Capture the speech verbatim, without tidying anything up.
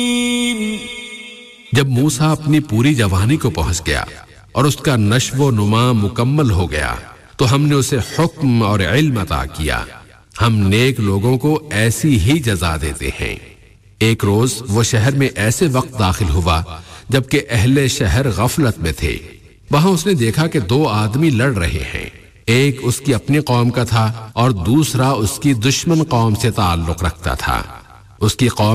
जब मूसा अपनी पूरी जवानी को पहुंच गया और उसका नश्व नुमा मुकम्मल हो गया तो हमने उसे हुक्म और इल्म अता किया। हम नेक लोगों को ऐसी ही जजा देते हैं। एक रोज वो शहर में ऐसे वक्त दाखिल हुआ जबकि अहले शहर गफलत में थे। वहां उसने देखा कि दो आदमी लड़ रहे हैं। एक उसकी अपनी कौम का था और दूसरा उसकी दुश्मन कौम से ताल्लुक रखता था। उसकी कौम